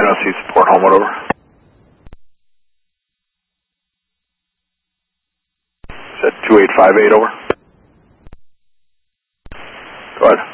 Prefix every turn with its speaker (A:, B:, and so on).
A: NOC support, Homewood, over. Is that 2858, over? Go ahead.